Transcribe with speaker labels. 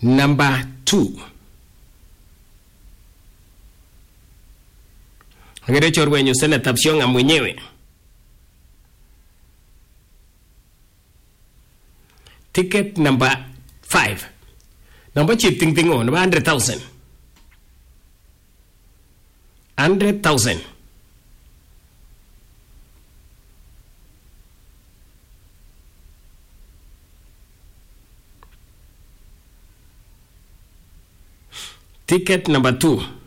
Speaker 1: number 2. Agere chorwenyu Senator Psionga mwenyewe. Ticket number 5. Number chip ting ting on 100,000. 100,000. Ticket number 2.